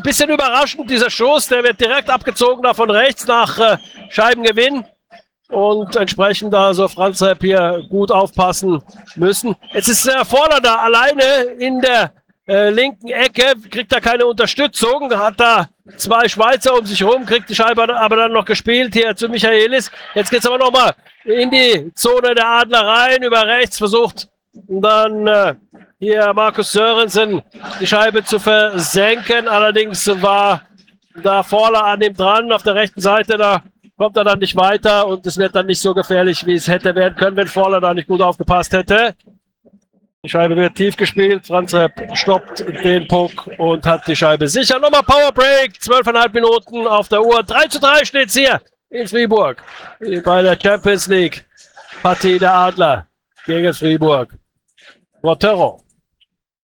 bisschen überraschend, dieser Schuss, der wird direkt abgezogen da von rechts nach Scheibengewinn. Und entsprechend da so Franz Repp hier gut aufpassen müssen. Jetzt ist der Vorlader alleine in der linken Ecke, kriegt da keine Unterstützung, hat da zwei Schweizer um sich rum, kriegt die Scheibe aber dann noch gespielt hier zu Michaelis. Jetzt geht's aber nochmal in die Zone der Adler rein, über rechts versucht dann hier Markus Sörensen die Scheibe zu versenken. Allerdings war da Vorler an ihm dran, auf der rechten Seite, da kommt er dann nicht weiter und es wird dann nicht so gefährlich, wie es hätte werden können, wenn Vorler da nicht gut aufgepasst hätte. Die Scheibe wird tief gespielt, Franz Repp stoppt den Puck und hat die Scheibe sicher. Nochmal Powerbreak, 12,5 Minuten auf der Uhr. 3:3 steht es hier in Fribourg bei der Champions League Partie der Adler gegen Fribourg. Rotterdam.